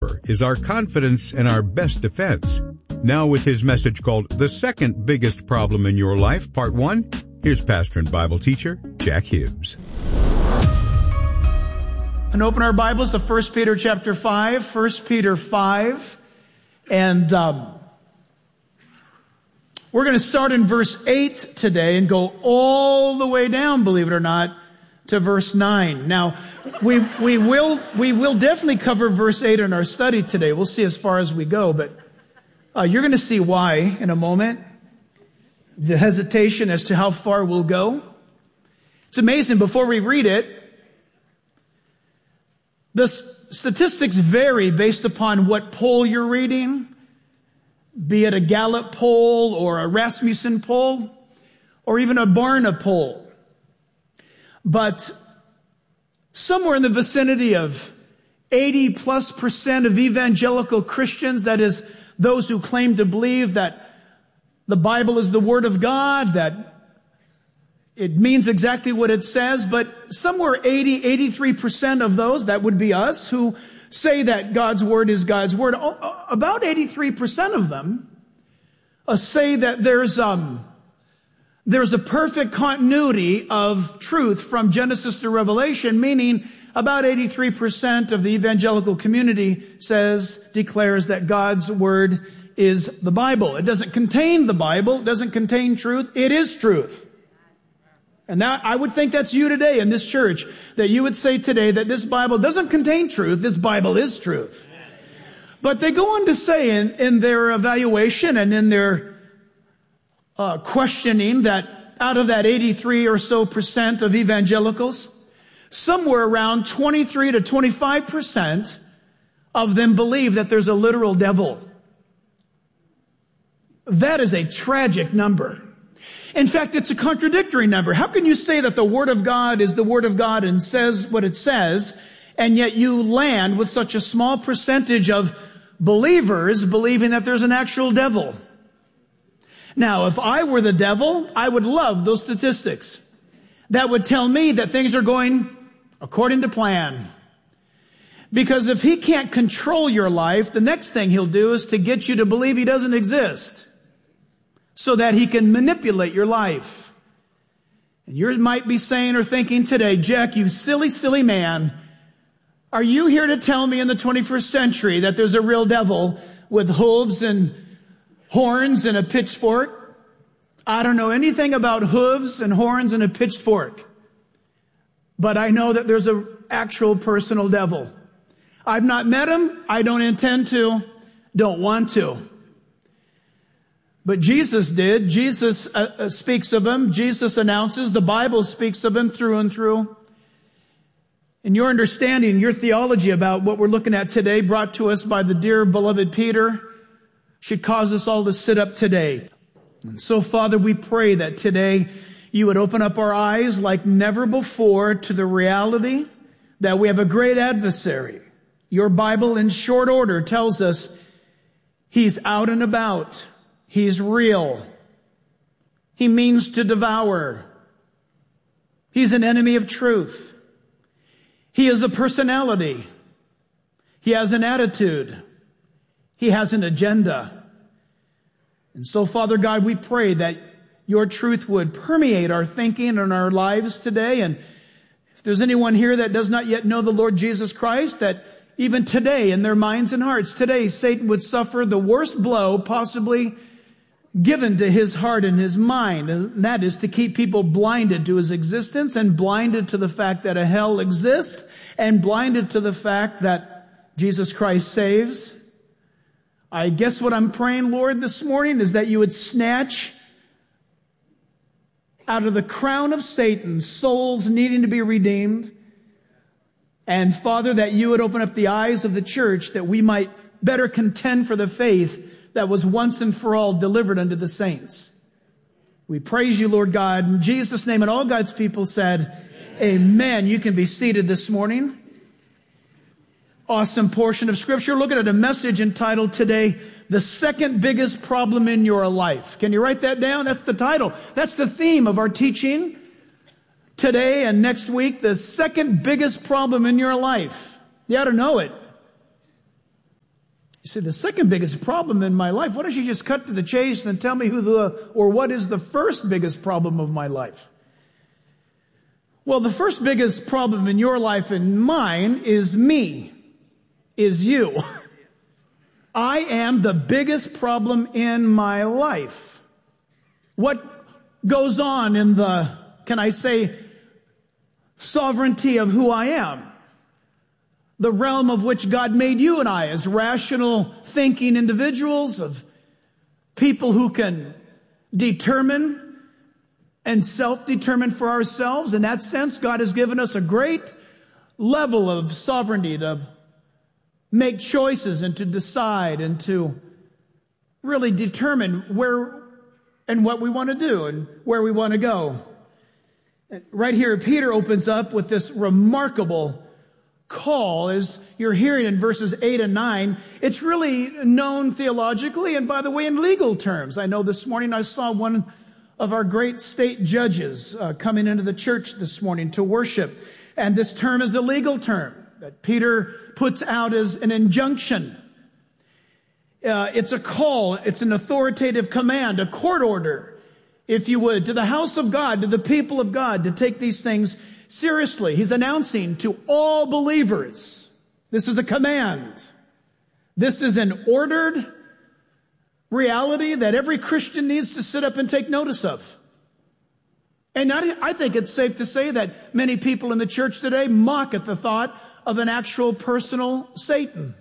is our confidence and our best defense. Now with his message called The Second Biggest Problem in Your Life, Part 1, here's pastor and Bible teacher, Jack Hibbs. And open our Bibles to 1 Peter chapter 5, 1 Peter 5. And we're going to start in verse 8 today and go all the way down, believe it or not, to verse 9. Now, we will definitely cover verse 8 in our study today. We'll see as far as we go, but you're going to see why in a moment. The hesitation as to how far we'll go. It's amazing. Before we read it, the statistics vary based upon what poll you're reading, be it a Gallup poll or a Rasmussen poll or even a Barna poll. But somewhere in the vicinity of 80+% of evangelical Christians, that is, those who claim to believe that the Bible is the Word of God, that it means exactly what it says, but somewhere 83% of those, that would be us, who say that God's Word is God's Word, about 83% of them say that there's a perfect continuity of truth from Genesis to Revelation, meaning about 83% of the evangelical community declares that God's Word is the Bible. It doesn't contain the Bible. It doesn't contain truth. It is truth. And that, I would think that's you today in this church, that you would say today that this Bible doesn't contain truth. This Bible is truth. But they go on to say in their evaluation and in their questioning that out of that 83 or so percent of evangelicals, somewhere around 23 to 25% of them believe that there's a literal devil. That is a tragic number. In fact, it's a contradictory number. How can you say that the Word of God is the Word of God and says what it says, and yet you land with such a small percentage of believers believing that there's an actual devil? Now, if I were the devil, I would love those statistics. That would tell me that things are going according to plan. Because if he can't control your life, the next thing he'll do is to get you to believe he doesn't exist, so that he can manipulate your life. And you might be saying or thinking today, Jack, you silly, silly man, are you here to tell me in the 21st century that there's a real devil with hooves and horns and a pitchfork? I don't know anything about hooves and horns and a pitchfork, but I know that there's an actual personal devil. I've not met him. I don't intend to, don't want to. But Jesus did. Jesus speaks of him. Jesus announces. The Bible speaks of him through and through. And your understanding, your theology about what we're looking at today, brought to us by the dear beloved Peter, should cause us all to sit up today. And so, Father, we pray that today you would open up our eyes like never before to the reality that we have a great adversary. Your Bible in short order tells us he's out and about. He's real. He means to devour. He's an enemy of truth. He is a personality. He has an attitude. He has an agenda. And so, Father God, we pray that your truth would permeate our thinking and our lives today. And if there's anyone here that does not yet know the Lord Jesus Christ, that even today in their minds and hearts, today Satan would suffer the worst blow possibly given to his heart and his mind, and that is to keep people blinded to his existence and blinded to the fact that a hell exists and blinded to the fact that Jesus Christ saves. I guess what I'm praying, Lord, this morning is that you would snatch out of the crown of Satan souls needing to be redeemed, and Father, that you would open up the eyes of the church that we might better contend for the faith that was once and for all delivered unto the saints. We praise you, Lord God, in Jesus' name. And all God's people said, Amen. You can be seated this morning. Awesome portion of Scripture. Looking at a message entitled today, The Second Biggest Problem in Your Life. Can you write that down? That's the title. That's the theme of our teaching today and next week. The second biggest problem in your life. You ought to know it. See, the second biggest problem in my life, why don't you just cut to the chase and tell me what is the first biggest problem of my life? Well, the first biggest problem in your life and mine is me, is you. I am the biggest problem in my life. What goes on in the, can I say, sovereignty of who I am? The realm of which God made you and I as rational thinking individuals, of people who can determine and self-determine for ourselves. In that sense, God has given us a great level of sovereignty to make choices and to decide and to really determine where and what we want to do and where we want to go. Right here, Peter opens up with this remarkable call, as you're hearing in verses 8 and 9. It's really known theologically and, by the way, in legal terms. I know this morning I saw one of our great state judges coming into the church this morning to worship. And this term is a legal term that Peter puts out as an injunction. It's a call. It's an authoritative command, a court order, if you would, to the house of God, to the people of God, to take these things seriously. He's announcing to all believers, this is a command. This is an ordered reality that every Christian needs to sit up and take notice of. And I think it's safe to say that many people in the church today mock at the thought of an actual personal Satan.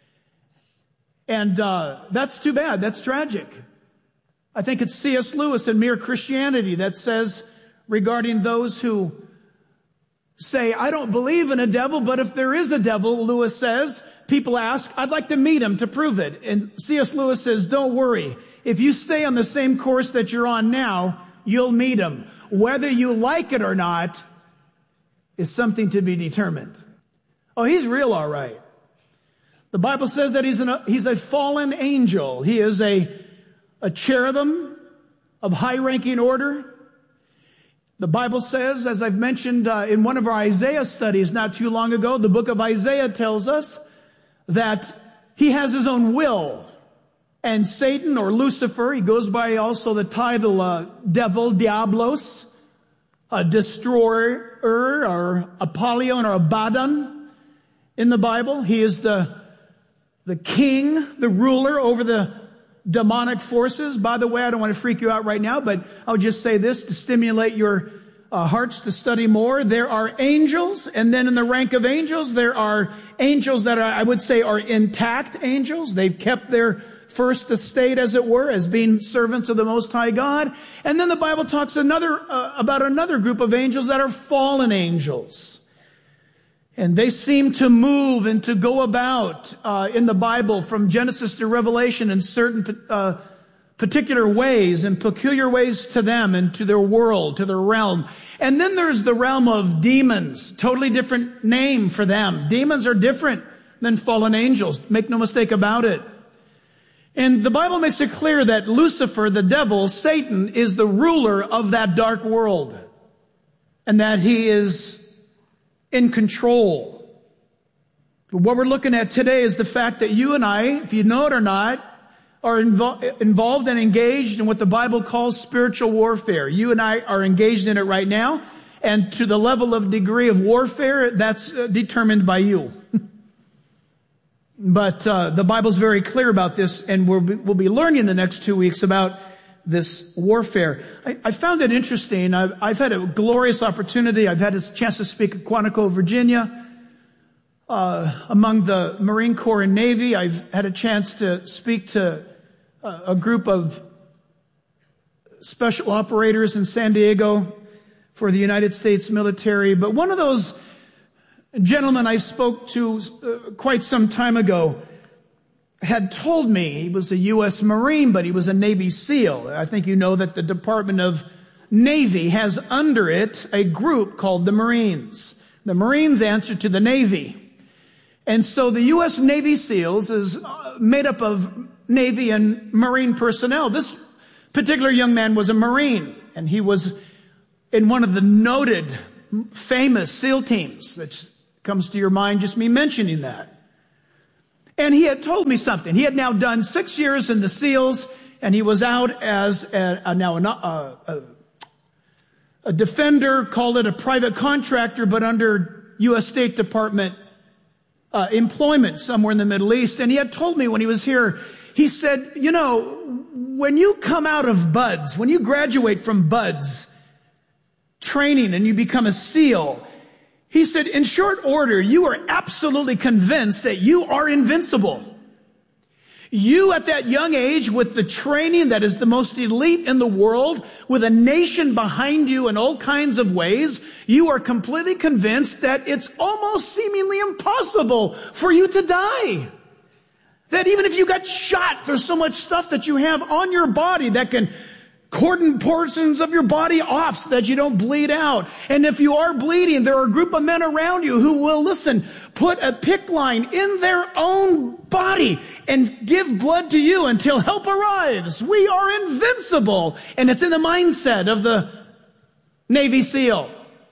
And that's too bad. That's tragic. I think it's C.S. Lewis in Mere Christianity that says regarding those who say, I don't believe in a devil, but if there is a devil, Lewis says, people ask, I'd like to meet him to prove it. And C.S. Lewis says, don't worry. If you stay on the same course that you're on now, you'll meet him. Whether you like it or not is something to be determined. Oh, he's real, all right. The Bible says that he's a fallen angel. He is a cherubim of high-ranking order. The Bible says, as I've mentioned in one of our Isaiah studies not too long ago, the book of Isaiah tells us that he has his own will. And Satan, or Lucifer, he goes by also the title devil, diablos, a destroyer, or Apollyon, or Abaddon in the Bible. He is the king, the ruler over the demonic forces. By the way, I don't want to freak you out right now, but I'll just say this to stimulate your hearts to study more. There are angels, and then in the rank of angels, there are angels that I would say are intact angels. They've kept their first estate, as it were, as being servants of the Most High God. And then the Bible talks about another group of angels that are fallen angels. And they seem to move and to go about in the Bible from Genesis to Revelation in certain particular ways and peculiar ways to them and to their world, to their realm. And then there's the realm of demons, totally different name for them. Demons are different than fallen angels. Make no mistake about it. And the Bible makes it clear that Lucifer, the devil, Satan, is the ruler of that dark world, and that he is in control. But what we're looking at today is the fact that you and I, if you know it or not, are involved and engaged in what the Bible calls spiritual warfare. You and I are engaged in it right now, and to the level of degree of warfare, that's determined by you. But the Bible's very clear about this, and we'll be learning the next 2 weeks about this warfare. I found it interesting. I've had a glorious opportunity. I've had a chance to speak at Quantico, Virginia, among the Marine Corps and Navy. I've had a chance to speak to a group of special operators in San Diego for the United States military. But one of those gentlemen I spoke to quite some time ago had told me, he was a U.S. Marine, but he was a Navy SEAL. I think you know that the Department of Navy has under it a group called the Marines. The Marines answer to the Navy. And so the U.S. Navy SEALs is made up of Navy and Marine personnel. This particular young man was a Marine, and he was in one of the noted, famous SEAL teams. That comes to your mind just me mentioning that. And he had told me something. He had now done 6 years in the SEALs, and he was out as a defender, called it a private contractor, but under U.S. State Department employment somewhere in the Middle East. And he had told me when he was here, he said, you know, when you come out of BUDS, when you graduate from BUDS training and you become a SEAL, he said, in short order, you are absolutely convinced that you are invincible. You at that young age, with the training that is the most elite in the world, with a nation behind you in all kinds of ways, you are completely convinced that it's almost seemingly impossible for you to die. That even if you got shot, there's so much stuff that you have on your body that can cordon portions of your body off so that you don't bleed out. And if you are bleeding, there are a group of men around you who will, listen, put a PICC line in their own body and give blood to you until help arrives. We are invincible. And it's in the mindset of the Navy SEAL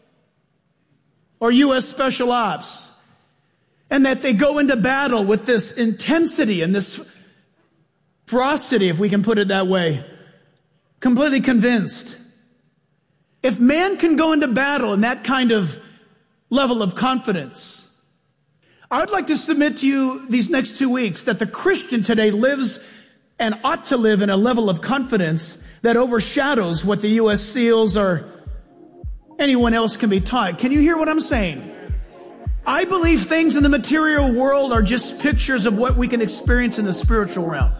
or U.S. Special Ops. And that they go into battle with this intensity and this ferocity, if we can put it that way. Completely convinced. If man can go into battle in that kind of level of confidence, I would like to submit to you these next 2 weeks that the Christian today lives and ought to live in a level of confidence that overshadows what the U.S. SEALs or anyone else can be taught. Can you hear what I'm saying? I believe things in the material world are just pictures of what we can experience in the spiritual realm.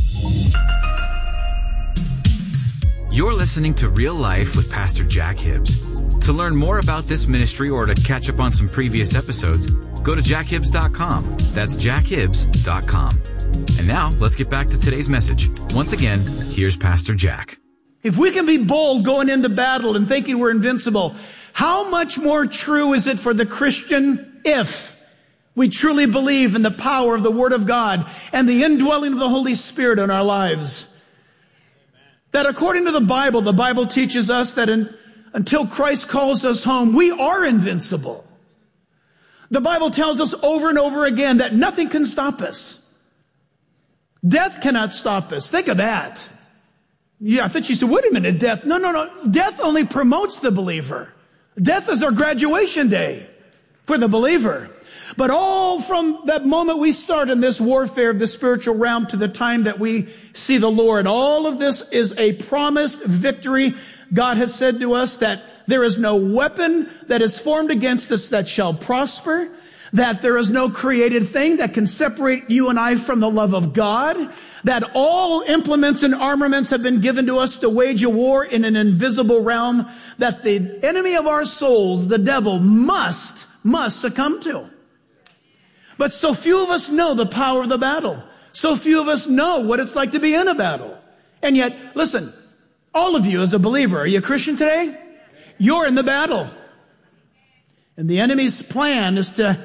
You're listening to Real Life with Pastor Jack Hibbs. To learn more about this ministry or to catch up on some previous episodes, go to jackhibbs.com. That's jackhibbs.com. And now, let's get back to today's message. Once again, here's Pastor Jack. If we can be bold going into battle and thinking we're invincible, how much more true is it for the Christian if we truly believe in the power of the Word of God and the indwelling of the Holy Spirit in our lives? That according to the Bible teaches us that until Christ calls us home, we are invincible. The Bible tells us over and over again that nothing can stop us. Death cannot stop us. Think of that. Yeah, I thought you said, wait a minute, death. No. Death only promotes the believer. Death is our graduation day for the believer. But all from that moment we start in this warfare of the spiritual realm to the time that we see the Lord, all of this is a promised victory. God has said to us that there is no weapon that is formed against us that shall prosper, that there is no created thing that can separate you and I from the love of God, that all implements and armaments have been given to us to wage a war in an invisible realm that the enemy of our souls, the devil, must succumb to. But so few of us know the power of the battle. So few of us know what it's like to be in a battle. And yet, listen, all of you as a believer, are you a Christian today? You're in the battle. And the enemy's plan is to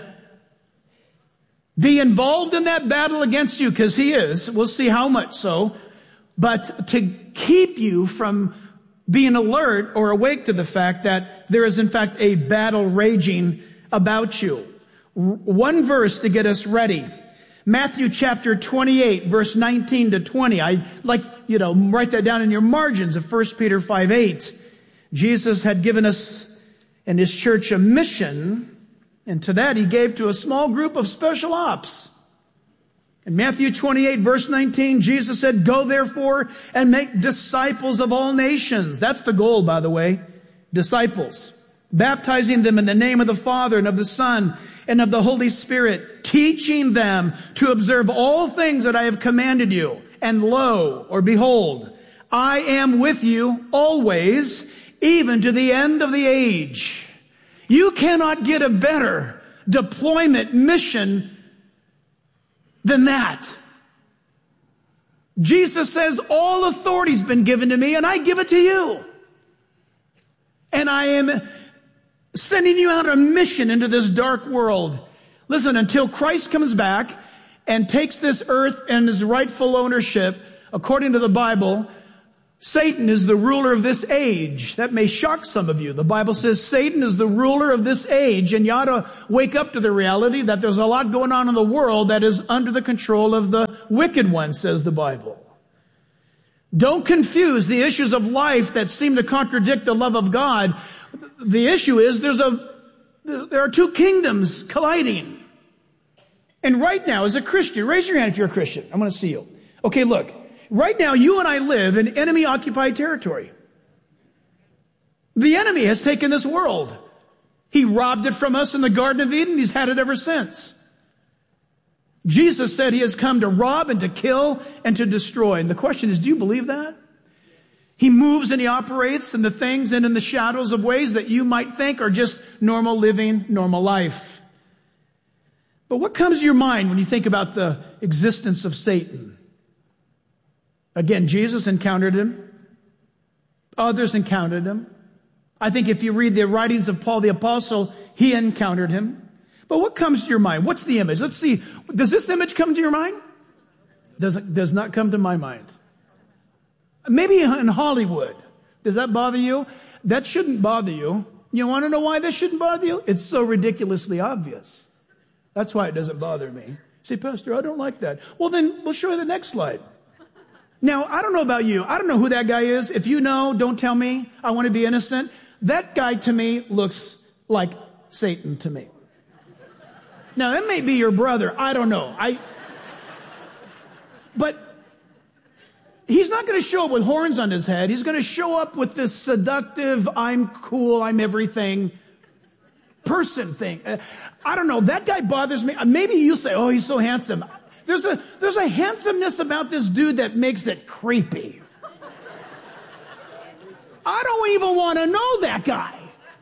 be involved in that battle against you, because he is. We'll see how much so. But to keep you from being alert or awake to the fact that there is in fact a battle raging about you. One verse to get us ready. Matthew chapter 28, verse 19 to 20. I like, write that down in your margins of 1 Peter 5:8. Jesus had given us and his church a mission, and to that he gave to a small group of special ops. In Matthew 28, verse 19, Jesus said, "Go therefore and make disciples of all nations." That's the goal, by the way. Disciples. Baptizing them in the name of the Father and of the Son and of the Holy Spirit, teaching them to observe all things that I have commanded you. And lo, or behold, I am with you always, even to the end of the age. You cannot get a better deployment mission than that. Jesus says, all authority's been given to me, and I give it to you. And I am sending you out on a mission into this dark world. Listen, until Christ comes back and takes this earth and his rightful ownership, according to the Bible, Satan is the ruler of this age. That may shock some of you. The Bible says Satan is the ruler of this age, and you ought to wake up to the reality that there's a lot going on in the world that is under the control of the wicked one, says the Bible. Don't confuse the issues of life that seem to contradict the love of God. The issue is there are two kingdoms colliding. And right now, as a Christian, raise your hand if you're a Christian. I'm going to see you. Okay, look. Right now, you and I live in enemy-occupied territory. The enemy has taken this world. He robbed it from us in the Garden of Eden. He's had it ever since. Jesus said he has come to rob and to kill and to destroy. And the question is, do you believe that? He moves and he operates in the things and in the shadows of ways that you might think are just normal living, normal life. But what comes to your mind when you think about the existence of Satan? Again, Jesus encountered him. Others encountered him. I think if you read the writings of Paul the Apostle, he encountered him. But what comes to your mind? What's the image? Let's see. Does this image come to your mind? Does not come to my mind. Maybe in Hollywood. Does that bother you? That shouldn't bother you. You want to know why this shouldn't bother you? It's so ridiculously obvious. That's why it doesn't bother me. Say, Pastor, I don't like that. Well, then we'll show you the next slide. Now, I don't know about you. I don't know who that guy is. If you know, don't tell me. I want to be innocent. That guy to me looks like Satan to me. Now, that may be your brother. I don't know. But he's not going to show up with horns on his head. He's going to show up with this seductive, I'm cool, I'm everything person thing. I don't know. That guy bothers me. Maybe you say, oh, he's so handsome. There's a handsomeness about this dude that makes it creepy. I don't even want to know that guy.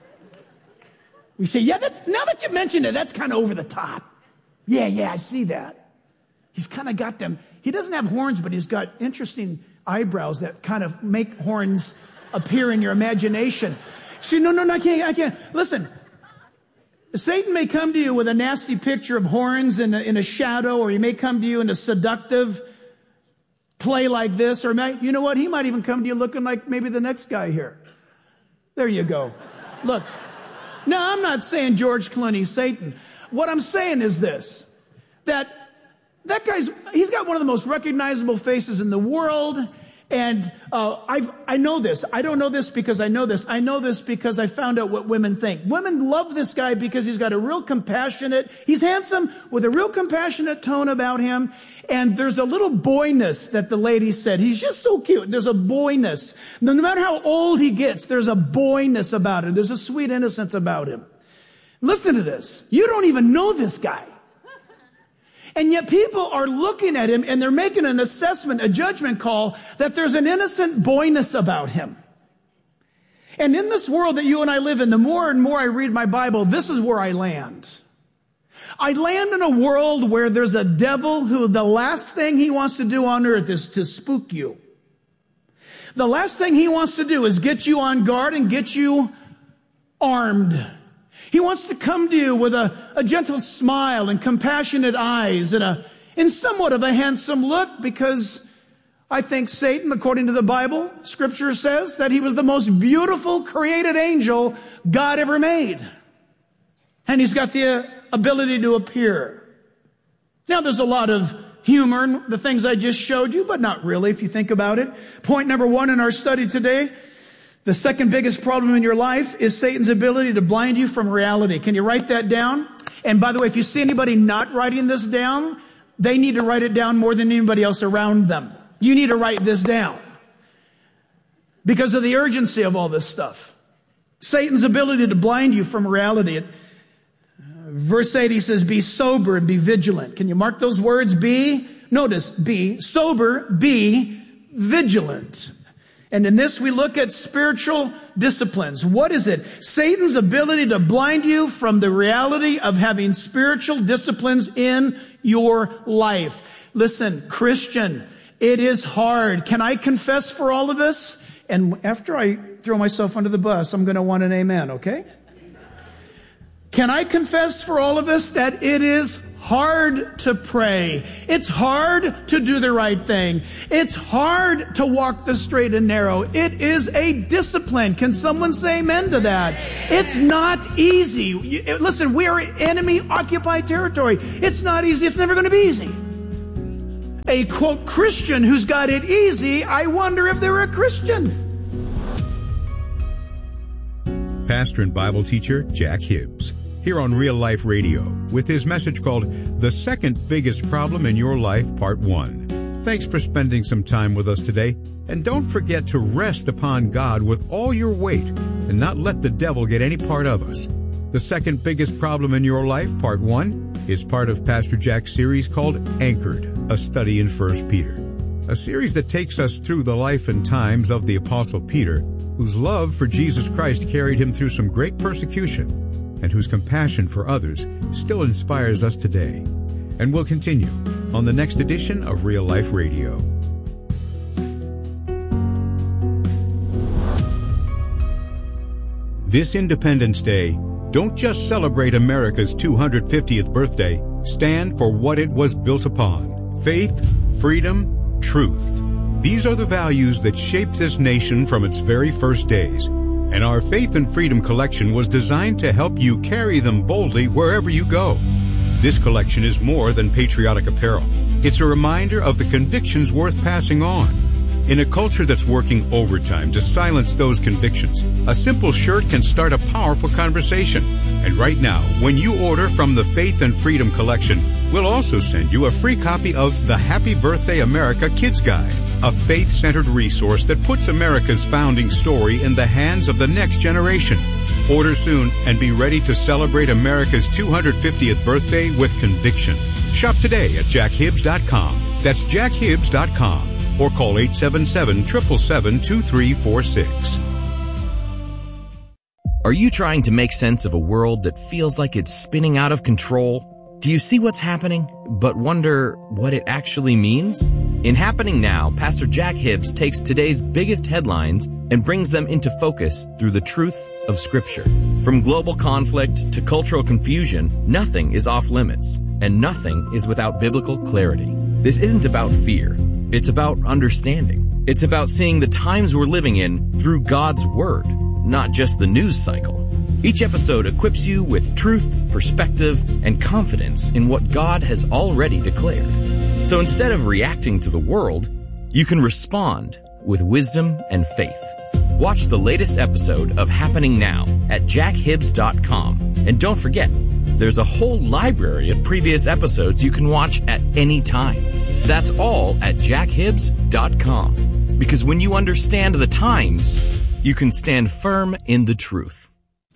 We say, yeah, now that you mentioned it, that's kind of over the top. Yeah, I see that. He's kind of got them. He doesn't have horns, but he's got interesting eyebrows that kind of make horns appear in your imagination. See, no, I can't. Listen. Satan may come to you with a nasty picture of horns in a shadow, or he may come to you in a seductive play like this, or you know what? He might even come to you looking like maybe the next guy here. There you go. Look. Now, I'm not saying George Clooney's Satan. What I'm saying is this, that guy's, he's got one of the most recognizable faces in the world. And I know this. I don't know this because I know this. I know this because I found out what women think. Women love this guy because he's got a real compassionate, he's handsome with a real compassionate tone about him. And there's a little boyness that the lady said. He's just so cute. There's a boyness. No matter how old he gets, there's a boyness about him. There's a sweet innocence about him. Listen to this. You don't even know this guy. And yet people are looking at him and they're making an assessment, a judgment call that there's an innocent boyness about him. And in this world that you and I live in, the more and more I read my Bible, this is where I land. I land in a world where there's a devil who the last thing he wants to do on earth is to spook you. The last thing he wants to do is get you on guard and get you armed. He wants to come to you with a gentle smile and compassionate eyes and somewhat of a handsome look, because I think Satan, according to the Bible, Scripture says that he was the most beautiful created angel God ever made. And he's got the ability to appear. Now, there's a lot of humor in the things I just showed you, but not really if you think about it. Point number 1 in our study today. The second biggest problem in your life is Satan's ability to blind you from reality. Can you write that down? And by the way, if you see anybody not writing this down, they need to write it down more than anybody else around them. You need to write this down because of the urgency of all this stuff. Satan's ability to blind you from reality. Verse 8, he says, be sober and be vigilant. Can you mark those words? Notice, be sober, be vigilant. And in this, we look at spiritual disciplines. What is it? Satan's ability to blind you from the reality of having spiritual disciplines in your life. Listen, Christian, it is hard. Can I confess for all of us? And after I throw myself under the bus, I'm going to want an amen, okay? Can I confess for all of us that it is hard to pray. It's hard to do the right thing. It's hard to walk the straight and narrow. It is a discipline. Can someone say amen to that? It's not easy. Listen, we are enemy-occupied territory. It's not easy. It's never going to be easy. A, quote, Christian who's got it easy, I wonder if they're a Christian. Pastor and Bible teacher Jack Hibbs, here on Real Life Radio, with his message called The Second Biggest Problem in Your Life, Part 1. Thanks for spending some time with us today, and don't forget to rest upon God with all your weight and not let the devil get any part of us. The Second Biggest Problem in Your Life, Part 1, is part of Pastor Jack's series called Anchored, a study in 1 Peter, a series that takes us through the life and times of the Apostle Peter, whose love for Jesus Christ carried him through some great persecution, and whose compassion for others still inspires us today. And we'll continue on the next edition of Real Life Radio. This Independence Day, don't just celebrate America's 250th birthday. Stand for what it was built upon: faith, freedom, truth. These are the values that shaped this nation from its very first days. And our Faith and Freedom collection was designed to help you carry them boldly wherever you go. This collection is more than patriotic apparel. It's a reminder of the convictions worth passing on. In a culture that's working overtime to silence those convictions, a simple shirt can start a powerful conversation. And right now, when you order from the Faith and Freedom collection, we'll also send you a free copy of the Happy Birthday America Kids Guide, a faith-centered resource that puts America's founding story in the hands of the next generation. Order soon and be ready to celebrate America's 250th birthday with conviction. Shop today at jackhibbs.com. That's jackhibbs.com. Or call 877-777-2346. Are you trying to make sense of a world that feels like it's spinning out of control? Do you see what's happening, but wonder what it actually means? In Happening Now, Pastor Jack Hibbs takes today's biggest headlines and brings them into focus through the truth of Scripture. From global conflict to cultural confusion, nothing is off limits, and nothing is without biblical clarity. This isn't about fear. It's about understanding. It's about seeing the times we're living in through God's Word, not just the news cycle. Each episode equips you with truth, perspective, and confidence in what God has already declared. So instead of reacting to the world, you can respond with wisdom and faith. Watch the latest episode of Happening Now at jackhibbs.com. And don't forget, there's a whole library of previous episodes you can watch at any time. That's all at jackhibbs.com. Because when you understand the times, you can stand firm in the truth.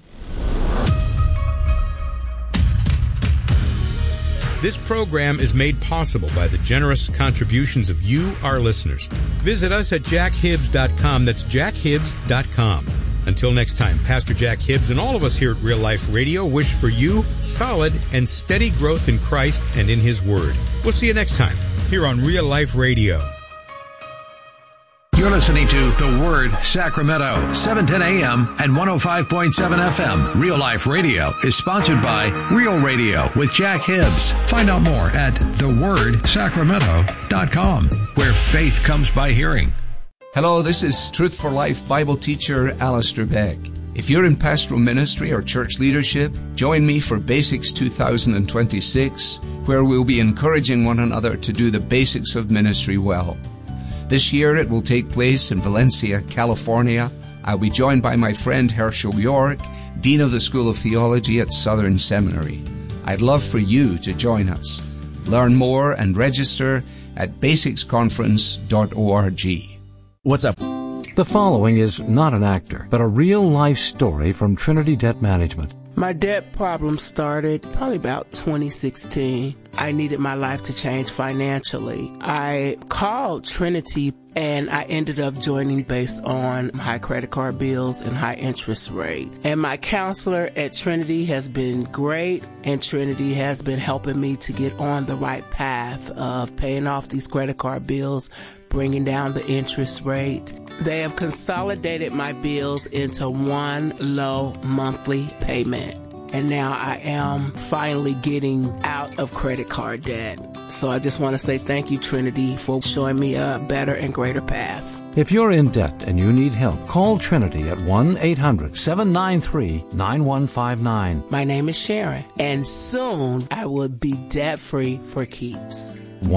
This program is made possible by the generous contributions of you, our listeners. Visit us at jackhibbs.com. That's jackhibbs.com. Until next time, Pastor Jack Hibbs and all of us here at Real Life Radio wish for you solid and steady growth in Christ and in His Word. We'll see you next time here on Real Life Radio. You're listening to The Word Sacramento, 710 AM and 105.7 FM. Real Life Radio is sponsored by Real Radio with Jack Hibbs. Find out more at thewordsacramento.com, where faith comes by hearing. Hello, this is Truth for Life Bible teacher Alistair Beck. If you're in pastoral ministry or church leadership, join me for Basics 2026, where we'll be encouraging one another to do the basics of ministry well. This year it will take place in Valencia, California. I'll be joined by my friend Herschel York, Dean of the School of Theology at Southern Seminary. I'd love for you to join us. Learn more and register at basicsconference.org. What's up? The following is not an actor, but a real-life story from Trinity Debt Management. My debt problem started probably about 2016. I needed my life to change financially. I called Trinity and I ended up joining based on high credit card bills and high interest rate. And my counselor at Trinity has been great, and Trinity has been helping me to get on the right path of paying off these credit card bills, bringing down the interest rate. They have consolidated my bills into one low monthly payment. and now I am finally getting out of credit card debt. So I just want to say thank you, Trinity, for showing me a better and greater path. If you're in debt and you need help, call Trinity at 1-800-793-9159. My name is Sharon, and soon I will be debt-free for keeps.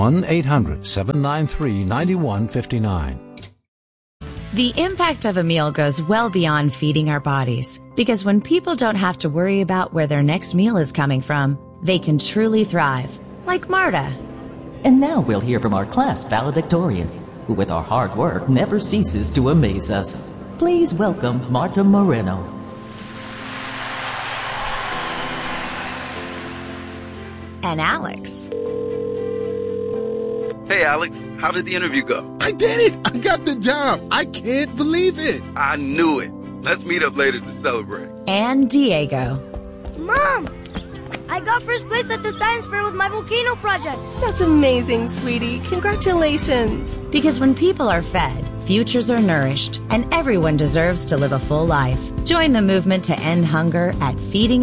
1-800-793-9159. The impact of a meal goes well beyond feeding our bodies, because when people don't have to worry about where their next meal is coming from, they can truly thrive, like Marta. And now we'll hear from our class valedictorian, who with our hard work never ceases to amaze us. Please welcome Marta Moreno. And Alex. Hey, Alex, how did the interview go? I did it! I got the job! I can't believe it! I knew it. Let's meet up later to celebrate. And Diego. Mom! I got first place at the science fair with my volcano project. That's amazing, sweetie. Congratulations. Because when people are fed, futures are nourished, and everyone deserves to live a full life. Join the movement to end hunger at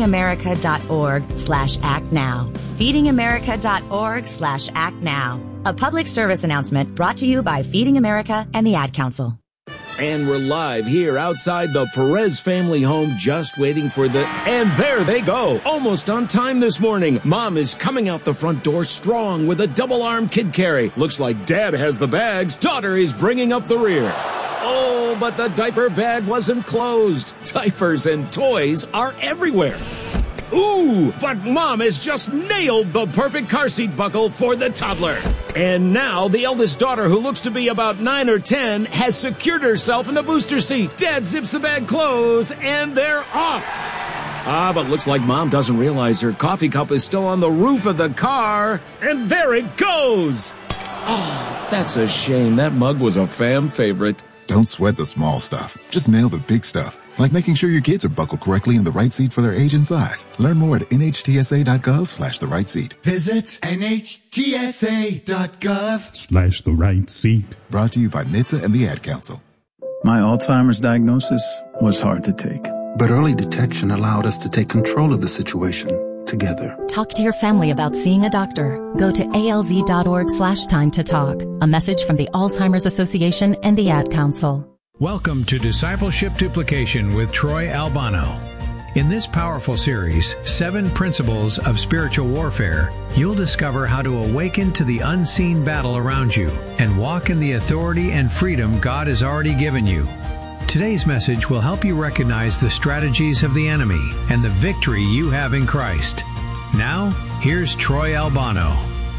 feedingamerica.org/actnow. feedingamerica.org/actnow. A public service announcement brought to you by Feeding America and the Ad Council. And we're live here outside the Perez family home, just waiting for and there they go. Almost on time this morning. Mom is coming out the front door strong with a double-arm kid carry. Looks like Dad has the bags. Daughter is bringing up the rear. Oh, but the diaper bag wasn't closed. Diapers and toys are everywhere. Ooh, but Mom has just nailed the perfect car seat buckle for the toddler. And now the eldest daughter, who looks to be about 9 or 10, has secured herself in the booster seat. Dad zips the bag closed, and they're off. But looks like Mom doesn't realize her coffee cup is still on the roof of the car. And there it goes. Oh, that's a shame. That mug was a fam favorite. Don't sweat the small stuff. Just nail the big stuff. Like making sure your kids are buckled correctly in the right seat for their age and size. Learn more at nhtsa.gov/the right seat. Visit nhtsa.gov/the right seat. Brought to you by NHTSA and the Ad Council. My Alzheimer's diagnosis was hard to take. But early detection allowed us to take control of the situation together. Talk to your family about seeing a doctor. Go to alz.org/time to talk. A message from the Alzheimer's Association and the Ad Council. Welcome to Discipleship Duplication with Troy Albano. In this powerful series, 7 Principles of Spiritual Warfare, you'll discover how to awaken to the unseen battle around you and walk in the authority and freedom God has already given you. Today's message will help you recognize the strategies of the enemy and the victory you have in Christ. Now, here's Troy Albano.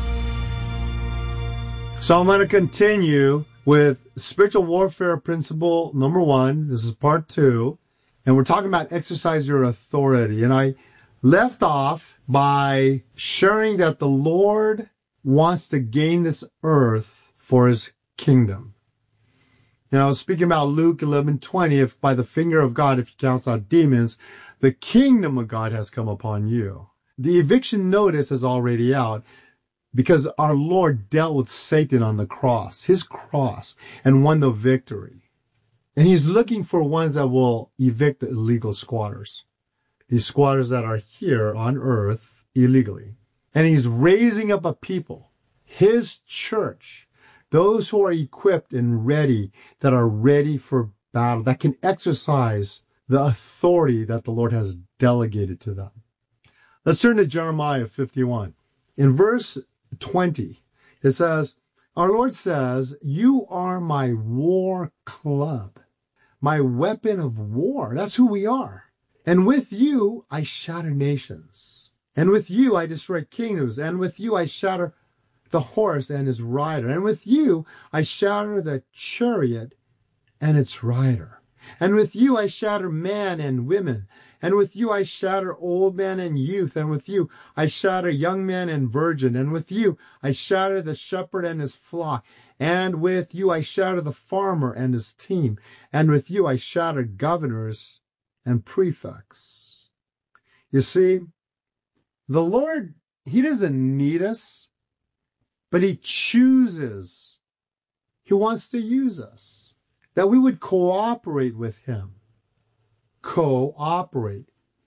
So I'm going to continue with spiritual warfare principle number 1. This is part 2. And we're talking about exercise your authority. And I left off by sharing that the Lord wants to gain this earth for his kingdom. And I was speaking about Luke 11:20, if by the finger of God, if you cast out demons, the kingdom of God has come upon you. The eviction notice is already out, because our Lord dealt with Satan on the cross, his cross, and won the victory. And he's looking for ones that will evict the illegal squatters, these squatters that are here on earth illegally. And he's raising up a people, his church, those who are equipped and ready, that are ready for battle, that can exercise the authority that the Lord has delegated to them. Let's turn to Jeremiah 51. In verse 20, it says, our Lord says, you are my war club, my weapon of war. That's who we are. And with you, I shatter nations. And with you, I destroy kingdoms. And with you, I shatter the horse and his rider. And with you, I shatter the chariot and its rider. And with you, I shatter man and women. And with you I shatter old man and youth. And with you I shatter young man and virgin. And with you I shatter the shepherd and his flock. And with you I shatter the farmer and his team. And with you I shatter governors and prefects. You see, the Lord, he doesn't need us, but he chooses. He wants to use us, that we would cooperate with him. Cooperate.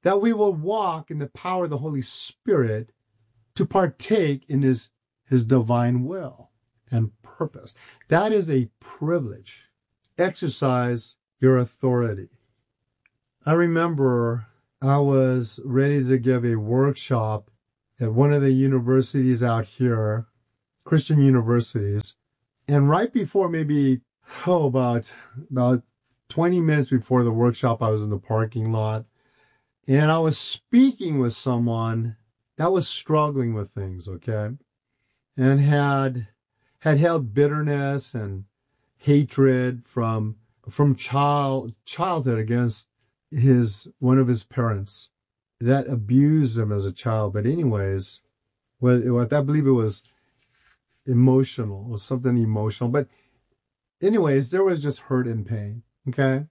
that we will walk in the power of the Holy Spirit to partake in his divine will and purpose. That is a privilege. Exercise your authority. I remember I was ready to give a workshop at one of the universities out here, Christian universities, and right before about 20 minutes before the workshop, I was in the parking lot, and I was speaking with someone that was struggling with things, okay, and had held bitterness and hatred from childhood against one of his parents that abused him as a child. But anyways, I believe it was emotional. It was something emotional. But anyways, there was just hurt and pain, okay?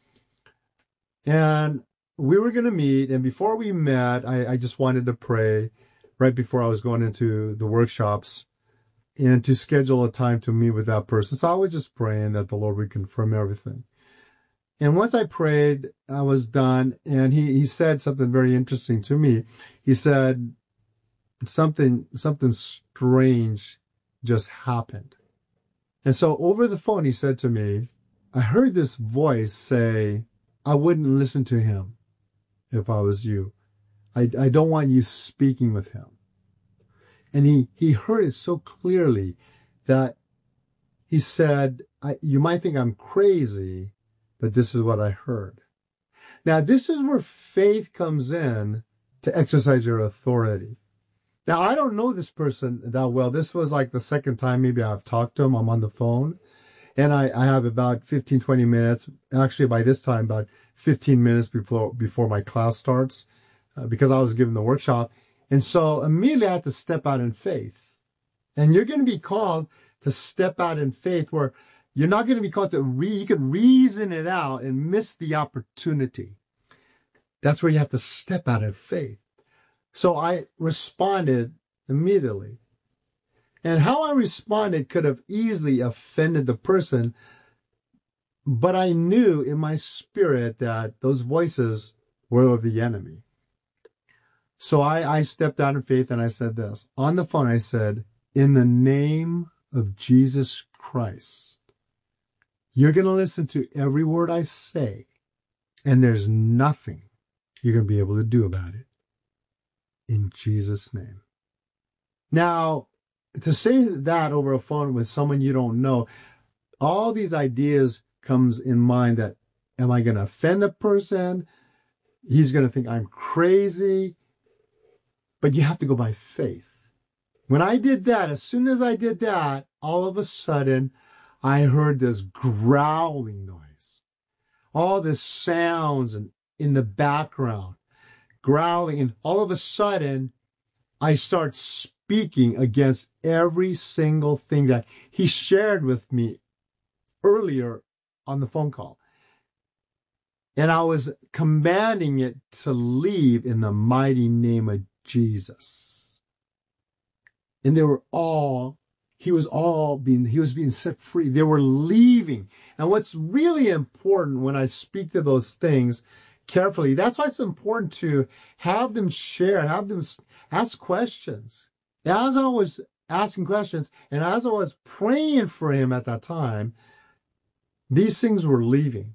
And we were going to meet, and before we met, I just wanted to pray right before I was going into the workshops and to schedule a time to meet with that person. So I was just praying that the Lord would confirm everything. And once I prayed, I was done, and he said something very interesting to me. He said something strange just happened. And so over the phone, he said to me, I heard this voice say, I wouldn't listen to him if I was you. I don't want you speaking with him. And he heard it so clearly that he said, you might think I'm crazy, but this is what I heard. Now, this is where faith comes in to exercise your authority. Now, I don't know this person that well. This was like the second time maybe I've talked to him. I'm on the phone. And I have about 15, 20 minutes. Actually, by this time, about 15 minutes before my class starts, because I was giving the workshop. And so immediately I had to step out in faith. And you're going to be called to step out in faith where you're not going to be called to you could reason it out and miss the opportunity. That's where you have to step out in faith. So I responded immediately. And how I responded could have easily offended the person, but I knew in my spirit that those voices were of the enemy. So I stepped out in faith and I said this. On the phone, I said, in the name of Jesus Christ, you're going to listen to every word I say, and there's nothing you're going to be able to do about it. In Jesus' name. Now, to say that over a phone with someone you don't know, all these ideas comes in mind that, am I going to offend the person? He's going to think I'm crazy. But you have to go by faith. When I did that, as soon as I did that, all of a sudden, I heard this growling noise. All this sounds in the background, growling. And all of a sudden, I start speaking against every single thing that he shared with me earlier on the phone call. And I was commanding it to leave in the mighty name of Jesus. And he was being set free. They were leaving. And what's really important when I speak to those things carefully, that's why it's important to have them share, have them ask questions. As I was asking questions and as I was praying for him at that time, these things were leaving.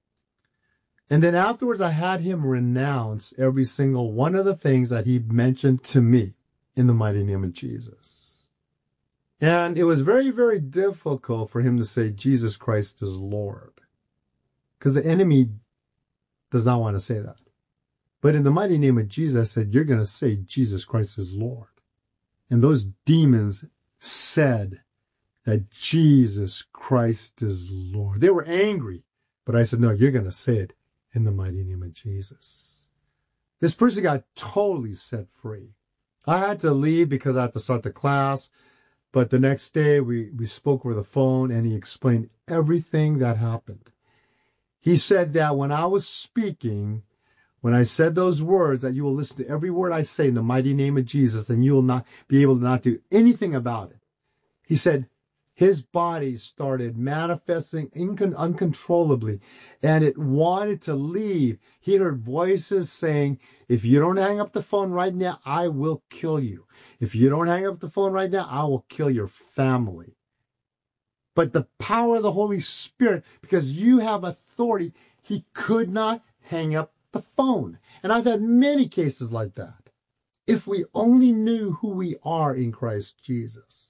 And then afterwards, I had him renounce every single one of the things that he mentioned to me in the mighty name of Jesus. And it was very, very difficult for him to say Jesus Christ is Lord, because the enemy does not want to say that. But in the mighty name of Jesus, I said, you're going to say Jesus Christ is Lord. And those demons said that Jesus Christ is Lord. They were angry, but I said, no, you're going to say it in the mighty name of Jesus. This person got totally set free. I had to leave because I had to start the class, but the next day we spoke over the phone and he explained everything that happened. He said that when I was speaking, when I said those words, that you will listen to every word I say in the mighty name of Jesus, and you will not be able to not do anything about it. He said, his body started manifesting uncontrollably, and it wanted to leave. He heard voices saying, if you don't hang up the phone right now, I will kill you. If you don't hang up the phone right now, I will kill your family. But the power of the Holy Spirit, because you have authority, he could not hang up the phone. And I've had many cases like that. If we only knew who we are in Christ Jesus,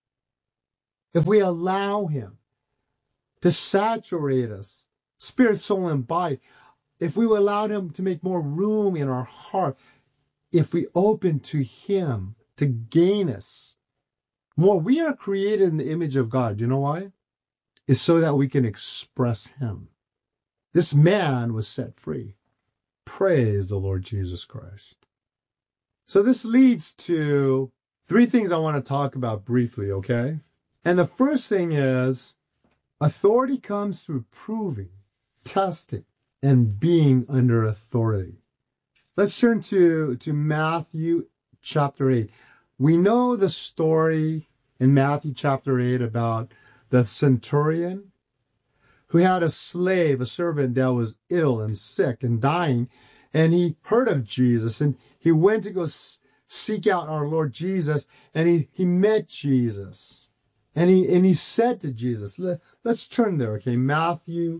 if we allow him to saturate us, spirit, soul, and body, if we allow him to make more room in our heart, if we open to him to gain us more, we are created in the image of God. Do you know why? It's so that we can express him. This man was set free. Praise the Lord Jesus Christ. So this leads to three things I want to talk about briefly, okay? And the first thing is, authority comes through proving, testing, and being under authority. Let's turn to Matthew chapter 8. We know the story in Matthew chapter 8 about the centurion who had a slave, a servant that was ill and sick and dying, and he heard of Jesus, and he went to go seek out our Lord Jesus, and he met Jesus. And he said to Jesus, let's turn there, okay? Matthew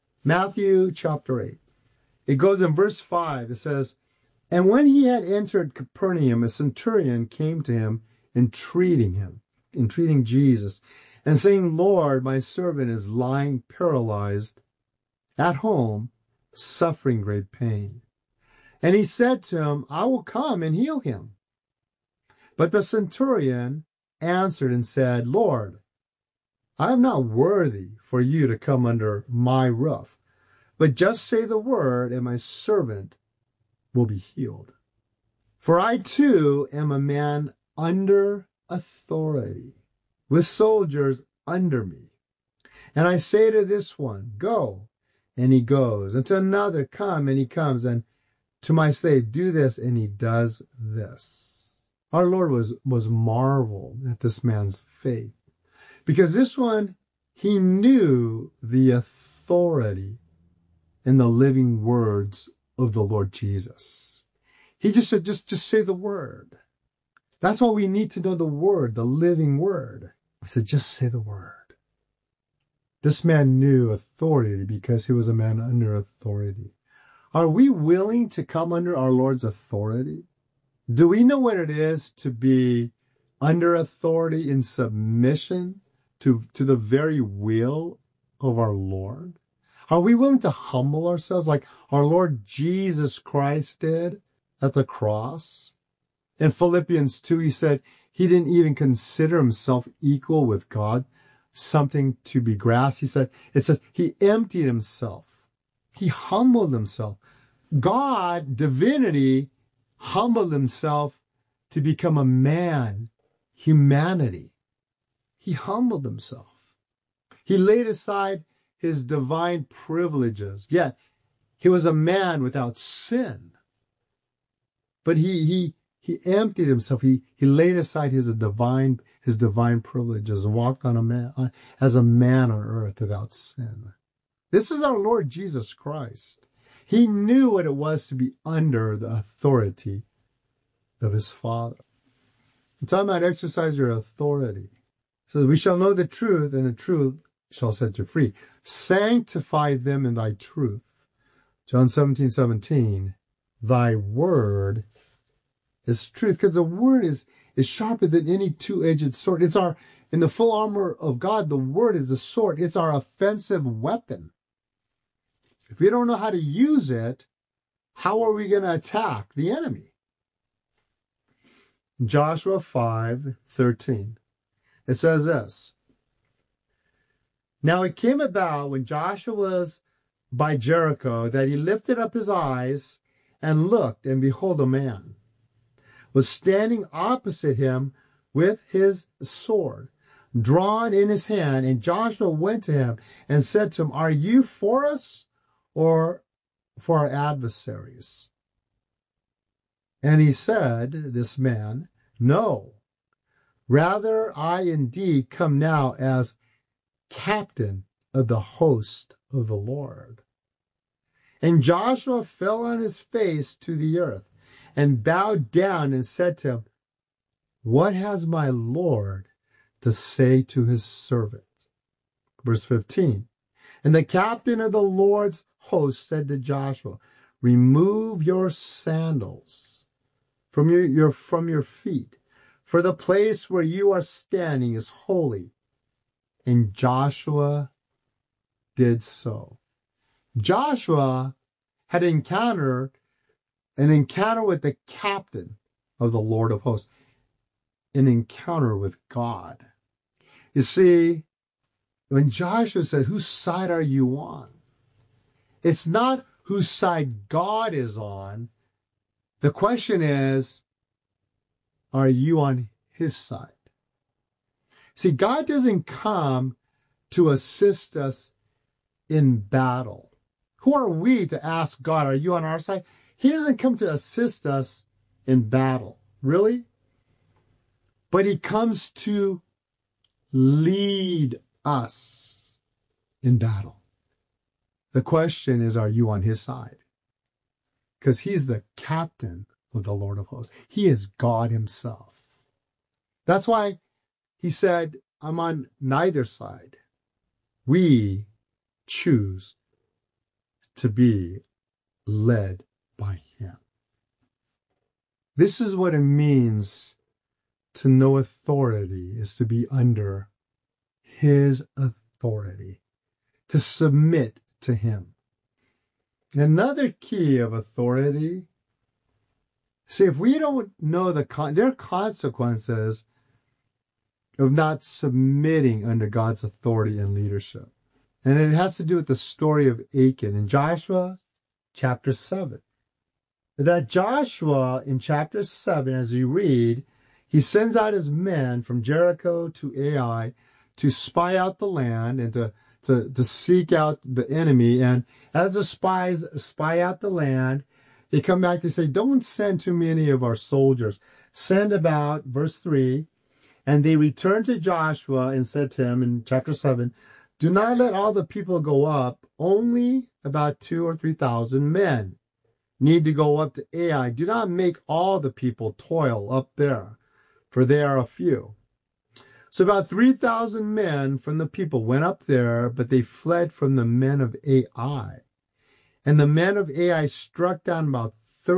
chapter 8. It goes in verse 5. It says, and when he had entered Capernaum, a centurion came to him, entreating Jesus, and saying, Lord, my servant is lying paralyzed at home, suffering great pain. And he said to him, I will come and heal him. But the centurion answered and said, Lord, I am not worthy for you to come under my roof, but just say the word, and my servant will be healed. For I too am a man under authority, with soldiers under me. And I say to this one, go, and he goes, and to another, come, and he comes, and to my slave, do this, and he does this. Our Lord was marveled at this man's faith, because this one, he knew the authority in the living words of the Lord Jesus. He just said, just say the word. That's why we need to know the word, the living word. He said, just say the word. This man knew authority because he was a man under authority. Are we willing to come under our Lord's authority? Do we know what it is to be under authority in submission to the very will of our Lord? Are we willing to humble ourselves like our Lord Jesus Christ did at the cross? In Philippians 2, he said he didn't even consider himself equal with God, something to be grasped. It says he emptied himself. He humbled himself. God, divinity, humbled himself to become a man, humanity. He humbled himself. He laid aside his divine privileges. Yet he was a man without sin. But he emptied himself. He laid aside his divine privileges and walked as a man on earth without sin. This is our Lord Jesus Christ. He knew what it was to be under the authority of his Father. I'm talking about exercise your authority. So we shall know the truth, and the truth shall set you free. Sanctify them in thy truth. John 17:17. Thy word is truth. Because the word is sharper than any two-edged sword. In the full armor of God, the word is a sword. It's our offensive weapon. If we don't know how to use it, how are we going to attack the enemy? Joshua 5:13. It says this. Now it came about when Joshua was by Jericho that he lifted up his eyes and looked, and behold, a man was standing opposite him with his sword drawn in his hand. And Joshua went to him and said to him, are you for us or for our adversaries? And he said, this man, no, Rather, I indeed come now as captain of the host of the Lord. And Joshua fell on his face to the earth and bowed down and said to him, what has my Lord to say to his servant? Verse 15. And the captain of the Lord's host said to Joshua, remove your sandals from your feet, for the place where you are standing is holy. And Joshua did so. Joshua had an encounter with the captain of the Lord of hosts, an encounter with God. You see, when Joshua said, whose side are you on? It's not whose side God is on. The question is, are you on his side? See, God doesn't come to assist us in battle. Who are we to ask God, are you on our side? He doesn't come to assist us in battle. Really? But he comes to lead us in battle. The question is, are you on his side? Because he's the captain of the Lord of hosts. He is God himself. That's why he said, I'm on neither side. We choose to be led by him. This is what it means to know authority, is to be under his authority, to submit to him. Another key of authority, see, if we don't know there are consequences of not submitting under God's authority and leadership. And it has to do with the story of Achan in Joshua chapter 7. That Joshua in chapter 7, as you read, he sends out his men from Jericho to Ai to spy out the land and to seek out the enemy. And as the spies spy out the land, they come back, they say, don't send too many of our soldiers. Send about, verse 3, and they returned to Joshua and said to him in chapter 7, do not let all the people go up, only about 2,000 or 3,000 men need to go up to Ai. Do not make all the people toil up there, for they are a few. So about 3,000 men from the people went up there, but they fled from the men of Ai. And the men of Ai struck down about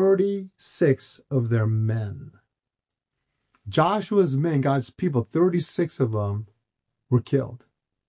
36 of their men. Joshua's men, God's people, 36 of them were killed.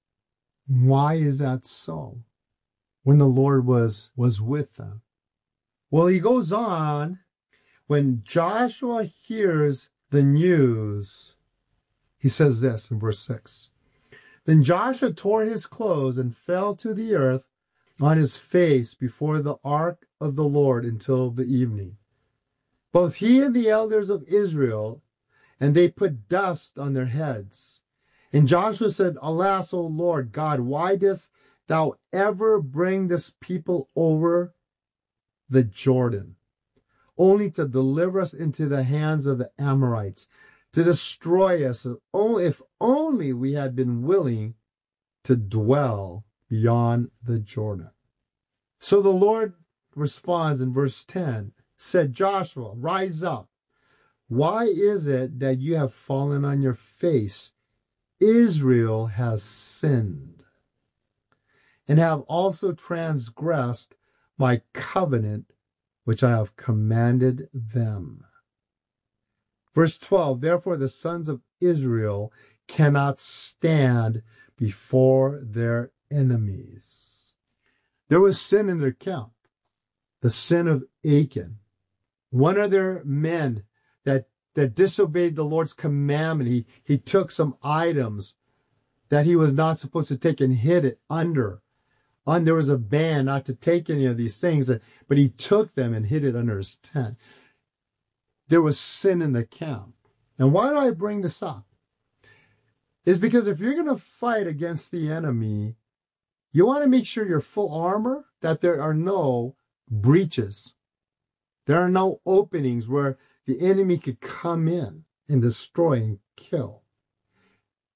Why is that so? When the Lord was with them. Well, he goes on, when Joshua hears the news, he says this in verse 6. Then Joshua tore his clothes and fell to the earth on his face before the ark of the Lord until the evening. Both he and the elders of Israel, and they put dust on their heads. And Joshua said, alas, O Lord God, why dost thou ever bring this people over the Jordan, only to deliver us into the hands of the Amorites, to destroy us, if only we had been willing to dwell beyond the Jordan. So the Lord responds in verse 10, said Joshua, rise up. Why is it that you have fallen on your face? Israel has sinned and have also transgressed my covenant, which I have commanded them. Verse 12, therefore the sons of Israel cannot stand before their enemies. There was sin in their camp, the sin of Achan. One of their men that disobeyed the Lord's commandment, he took some items that he was not supposed to take and hid it under. There was a ban not to take any of these things, but he took them and hid it under his tent. There was sin in the camp. And why do I bring this up? It's because if you're going to fight against the enemy, you want to make sure you're full armor, that there are no breaches. There are no openings where the enemy could come in and destroy and kill.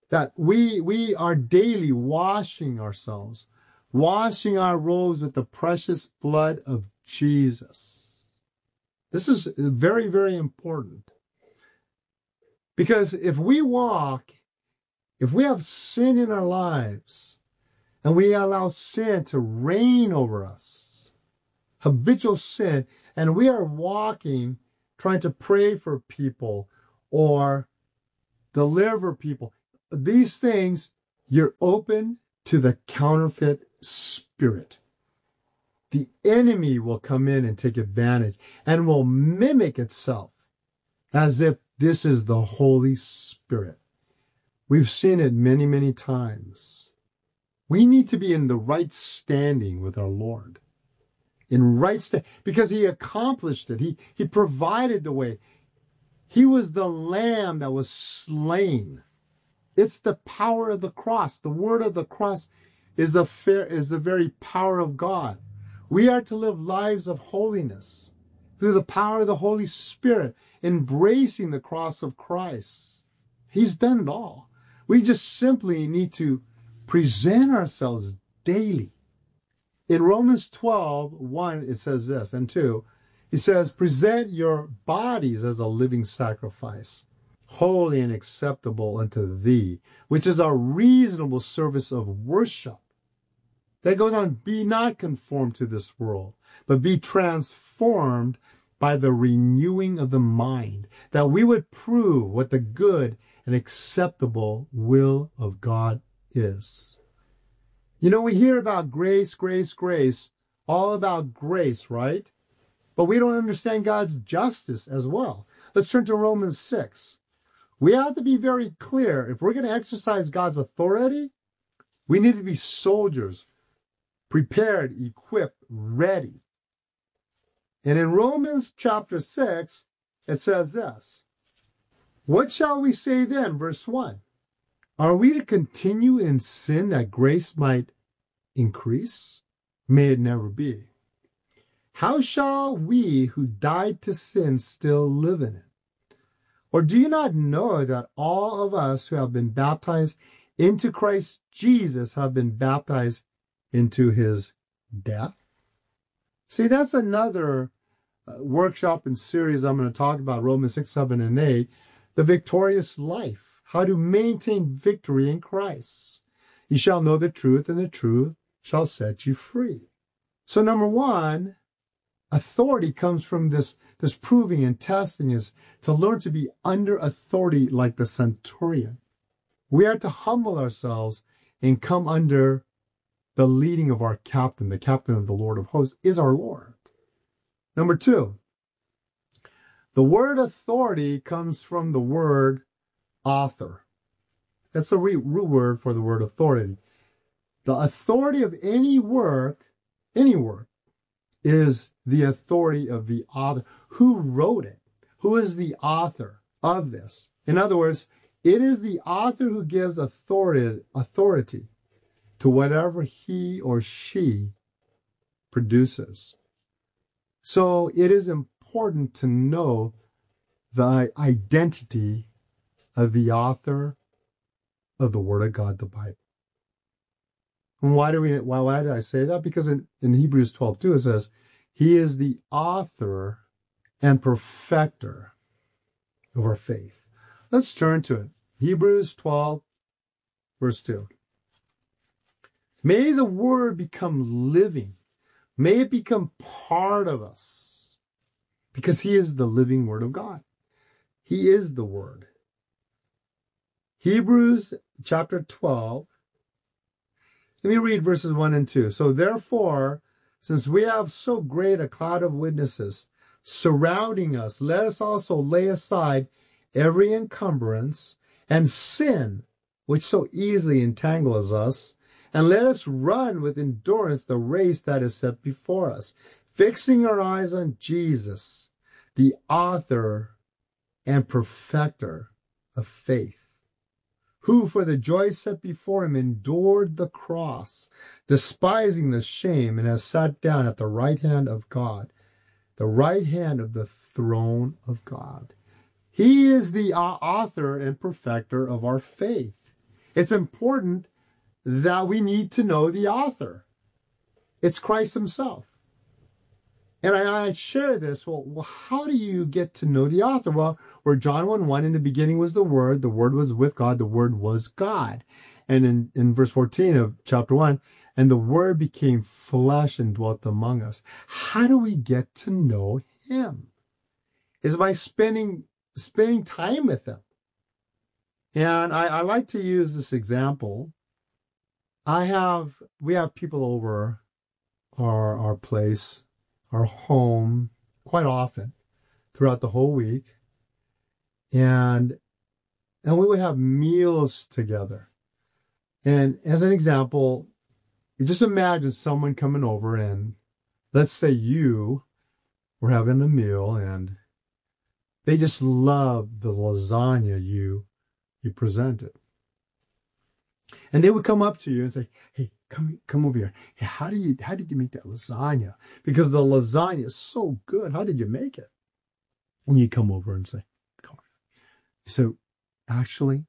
that we are daily washing ourselves, washing our robes with the precious blood of Jesus. This is very, very important. Because if we have sin in our lives, and we allow sin to reign over us, habitual sin, and we are walking, trying to pray for people or deliver people, these things, you're open to the counterfeit spirit. The enemy will come in and take advantage and will mimic itself as if this is the Holy Spirit. We've seen it many, many times. We need to be in the right standing with our Lord. Because he accomplished it. He provided the way. He was the lamb that was slain. It's the power of the cross. The word of the cross is the very power of God. We are to live lives of holiness through the power of the Holy Spirit, embracing the cross of Christ. He's done it all. We just simply need to present ourselves daily. In Romans 12:1, it says this, and 2, it says, present your bodies as a living sacrifice, holy and acceptable unto thee, which is our reasonable service of worship. That goes on, be not conformed to this world, but be transformed by the renewing of the mind, that we would prove what the good and acceptable will of God is. You know, we hear about grace, grace, grace, all about grace, right? But we don't understand God's justice as well. Let's turn to Romans 6. We have to be very clear. If we're going to exercise God's authority, we need to be soldiers, prepared, equipped, ready. And in Romans chapter 6, it says this. What shall we say then? Verse 1. Are we to continue in sin that grace might increase? May it never be. How shall we who died to sin still live in it? Or do you not know that all of us who have been baptized into Christ Jesus have been baptized into his death? See, that's another workshop and series I'm going to talk about, Romans 6, 7, and 8, the victorious life. How to maintain victory in Christ. You shall know the truth, and the truth shall set you free. So number one, authority comes from this proving and testing, is to learn to be under authority like the centurion. We are to humble ourselves and come under the leading of our captain. The captain of the Lord of hosts is our Lord. Number two, the word authority comes from the word author. That's the root word for the word authority. The authority of any work, is the authority of the author. Who wrote it? Who is the author of this? In other words, it is the author who gives authority to whatever he or she produces. So it is important to know the identity of the author of the Word of God, the Bible. And why did I say that? Because in Hebrews 12:2 it says, he is the author and perfecter of our faith. Let's turn to it. Hebrews 12, verse 2. May the Word become living. May it become part of us. Because he is the living Word of God. He is the Word. Hebrews chapter 12. Let me read verses 1 and 2. So therefore, since we have so great a cloud of witnesses surrounding us, let us also lay aside every encumbrance and sin which so easily entangles us, and let us run with endurance the race that is set before us, fixing our eyes on Jesus, the author and perfecter of faith, who for the joy set before him endured the cross, despising the shame, and has sat down at the right hand of God, the right hand of the throne of God. He is the author and perfecter of our faith. It's important that we need to know the author. It's Christ himself. And I share this. Well, how do you get to know the author? Well, where John 1:1, in the beginning was the Word was with God, the Word was God. And in verse 14 of chapter 1, and the Word became flesh and dwelt among us. How do we get to know him? It's by spending time with him. And I like to use this example. We have people over our place, our home, quite often throughout the whole week. And we would have meals together. And as an example, you just imagine someone coming over, and let's say you were having a meal and they just love the lasagna you presented. And they would come up to you and say, hey, come over here. Hey, how did you make that lasagna? Because the lasagna is so good. How did you make it? And you come over and say, come on. So actually,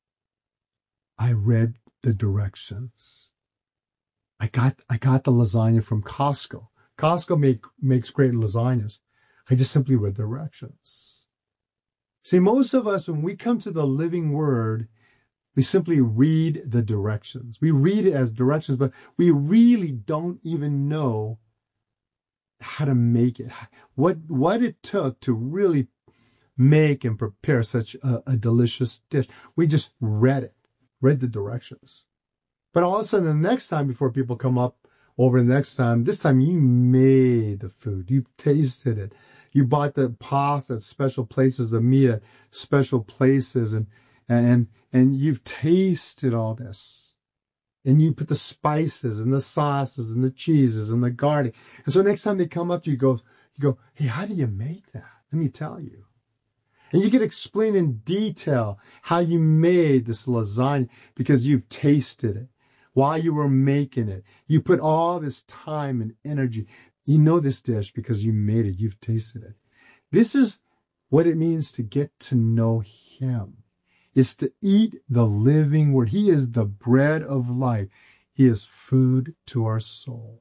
I read the directions. I got the lasagna from Costco. Costco makes great lasagnas. I just simply read directions. See, most of us, when we come to the living word, we simply read the directions. We read it as directions, but we really don't even know how to make it, what it took to really make and prepare such a delicious dish. We just read the directions. But all of a sudden, the next time, before people come up over the next time, this time you made the food. You tasted it. You bought the pasta at special places, the meat at special places, and you've tasted all this. And you put the spices and the sauces and the cheeses and the garlic. And so next time they come up to you, you go, hey, how did you make that? Let me tell you. And you can explain in detail how you made this lasagna because you've tasted it. While you were making it, you put all this time and energy. You know this dish because you made it. You've tasted it. This is what it means to get to know him. It's to eat the living word. He is the bread of life. He is food to our soul.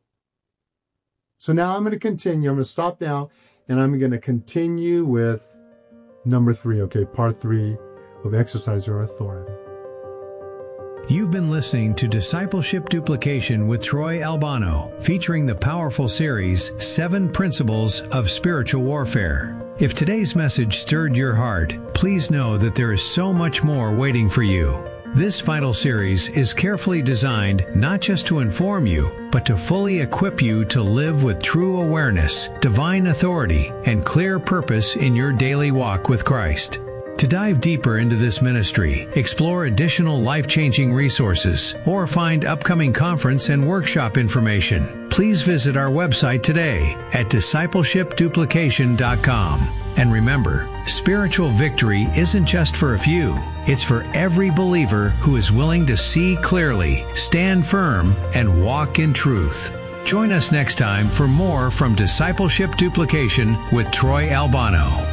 So now I'm going to continue. I'm going to stop now, and I'm going to continue with number 3, okay, part 3 of Exercise Your Authority. You've been listening to Discipleship Duplication with Troy Albano, featuring the powerful series, 7 Principles of Spiritual Warfare. If today's message stirred your heart, please know that there is so much more waiting for you. This vital series is carefully designed not just to inform you, but to fully equip you to live with true awareness, divine authority, and clear purpose in your daily walk with Christ. To dive deeper into this ministry, explore additional life-changing resources, or find upcoming conference and workshop information, please visit our website today at discipleshipduplication.com. And remember, spiritual victory isn't just for a few. It's for every believer who is willing to see clearly, stand firm, and walk in truth. Join us next time for more from Discipleship Duplication with Troy Albano.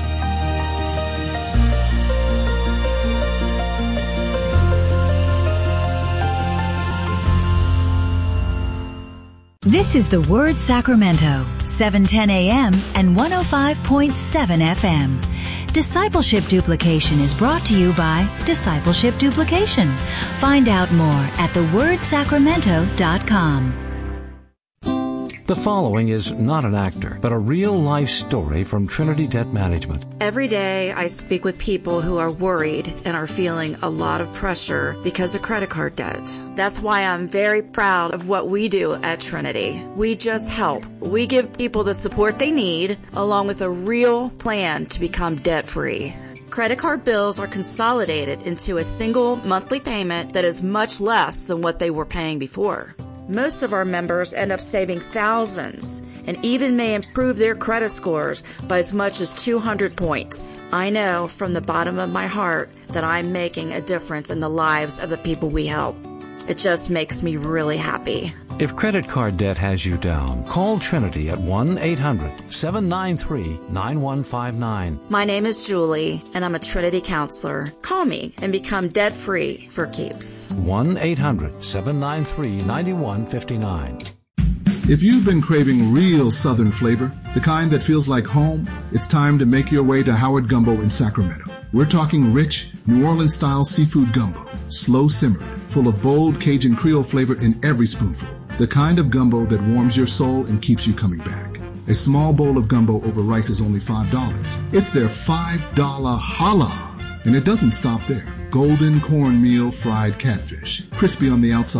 This is the Word Sacramento, 710 AM and 105.7 FM. Discipleship Duplication is brought to you by Discipleship Duplication. Find out more at thewordsacramento.com. The following is not an actor, but a real-life story from Trinity Debt Management. Every day I speak with people who are worried and are feeling a lot of pressure because of credit card debt. That's why I'm very proud of what we do at Trinity. We just help. We give people the support they need, along with a real plan to become debt-free. Credit card bills are consolidated into a single monthly payment that is much less than what they were paying before. Most of our members end up saving thousands and even may improve their credit scores by as much as 200 points. I know from the bottom of my heart that I'm making a difference in the lives of the people we help. It just makes me really happy. If credit card debt has you down, call Trinity at 1-800-793-9159. My name is Julie, and I'm a Trinity counselor. Call me and become debt-free for keeps. 1-800-793-9159. If you've been craving real Southern flavor, the kind that feels like home, it's time to make your way to Howard Gumbo in Sacramento. We're talking rich, New Orleans-style seafood gumbo, slow simmered, full of bold Cajun Creole flavor in every spoonful. The kind of gumbo that warms your soul and keeps you coming back. A small bowl of gumbo over rice is only $5. It's their $5 holla. And it doesn't stop there. Golden cornmeal fried catfish, crispy on the outside